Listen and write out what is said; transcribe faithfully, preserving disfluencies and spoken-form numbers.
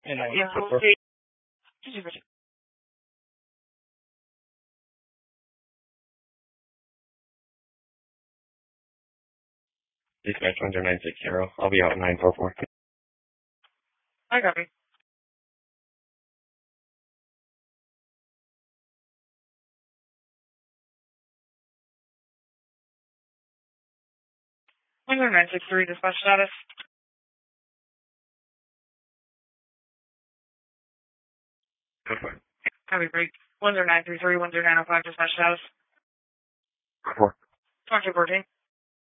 And uh, Yeah, before, okay. dispatch one zero nine six zero. I'll be out nine four four. I got me. one zero nine six three, dispatch status. Go for it. Copy break. one zero nine three three, one zero nine oh five, dispatch status. Go for it. twenty fourteen.